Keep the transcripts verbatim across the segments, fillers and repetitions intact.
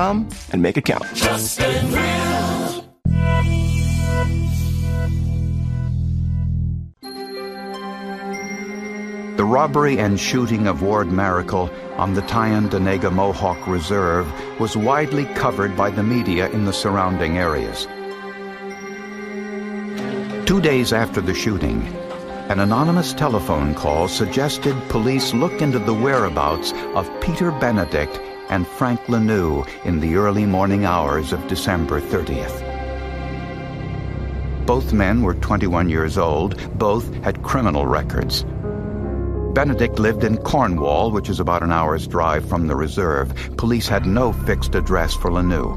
com and make it count. Justin Real. The robbery and shooting of Ward Maracle on the Tyendinaga Mohawk Reserve was widely covered by the media in the surrounding areas. Two days after the shooting, an anonymous telephone call suggested police look into the whereabouts of Peter Benedict and Frank Lanoux in the early morning hours of December thirtieth. Both men were twenty-one years old. Both had criminal records. Benedict lived in Cornwall, which is about an hour's drive from the reserve. Police had no fixed address for Lanoux.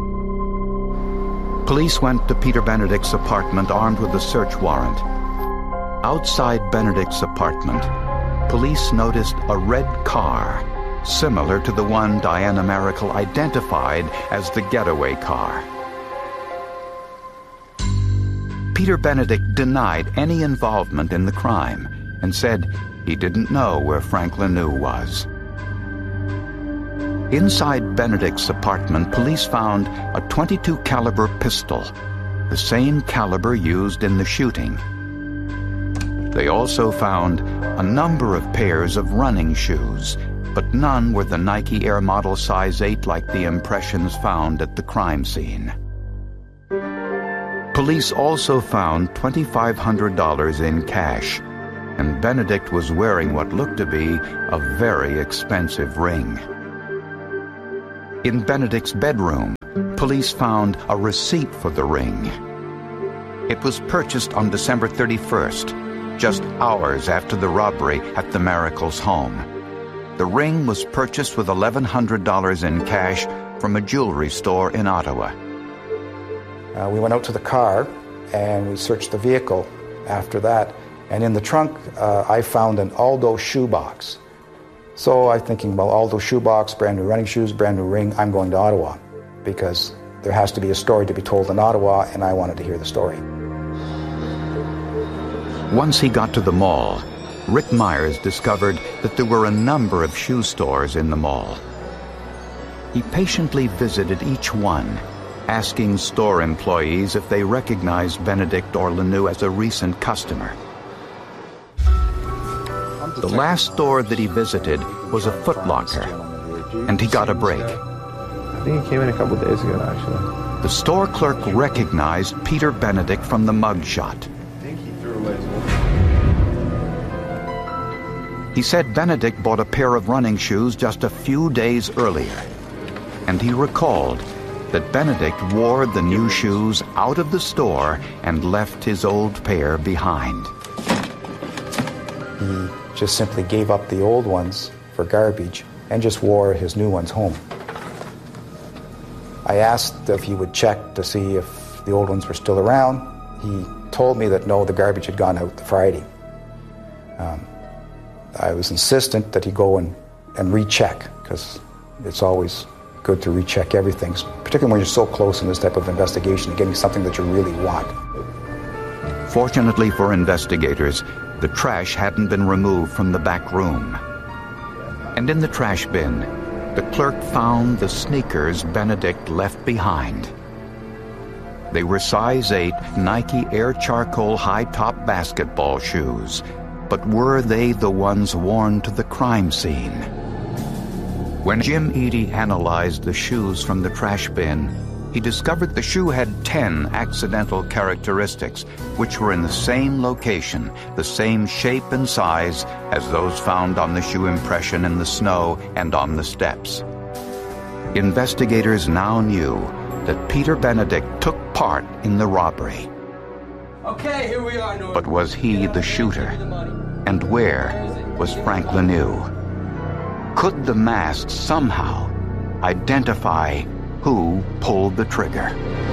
Police went to Peter Benedict's apartment armed with a search warrant. Outside Benedict's apartment, police noticed a red car, similar to the one Diana Maracle identified as the getaway car. Peter Benedict denied any involvement in the crime and said he didn't know where Frank Lanoux was. Inside Benedict's apartment, police found a twenty-two caliber pistol, the same caliber used in the shooting. They also found a number of pairs of running shoes, but none were the Nike Air Model size eight like the impressions found at the crime scene. Police also found twenty-five hundred dollars in cash, and Benedict was wearing what looked to be a very expensive ring. In Benedict's bedroom, police found a receipt for the ring. It was purchased on December thirty-first, just hours after the robbery at the Maracles' home. The ring was purchased with eleven hundred dollars in cash from a jewelry store in Ottawa. Uh, we went out to the car and we searched the vehicle after that. And in the trunk, uh, I found an Aldo shoebox. So I'm thinking, well, Aldo shoebox, brand new running shoes, brand new ring, I'm going to Ottawa because there has to be a story to be told in Ottawa, and I wanted to hear the story. Once he got to the mall, Rick Myers discovered that there were a number of shoe stores in the mall. He patiently visited each one, asking store employees if they recognized Benedict or Lanoux as a recent customer. The last store that he visited was a Foot Locker, and he got a break. I think he came in a couple days ago, actually. The store clerk recognized Peter Benedict from the mug shot. He said Benedict bought a pair of running shoes just a few days earlier, and he recalled that Benedict wore the new shoes out of the store and left his old pair behind. He just simply gave up the old ones for garbage and just wore his new ones home. I asked if he would check to see if the old ones were still around. He told me that no, the garbage had gone out the Friday. Um, I was insistent that he go and, and recheck, because it's always good to recheck everything, particularly when you're so close in this type of investigation, getting something that you really want. Fortunately for investigators, the trash hadn't been removed from the back room. And in the trash bin, the clerk found the sneakers Benedict left behind. They were size eight Nike Air Charcoal high-top basketball shoes, but were they the ones worn to the crime scene? When Jim Eady analyzed the shoes from the trash bin, he discovered the shoe had ten accidental characteristics, which were in the same location, the same shape and size as those found on the shoe impression in the snow and on the steps. Investigators now knew that Peter Benedict took part in the robbery. Okay, here we are, Norm. But was he the shooter? And where was Frank Lanoux? Could the mask somehow identify who pulled the trigger?